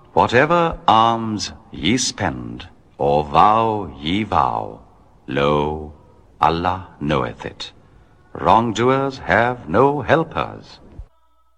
Whatever alms ye spend, or vow ye vow, lo, Allah knoweth it. Wrongdoers have no helpers.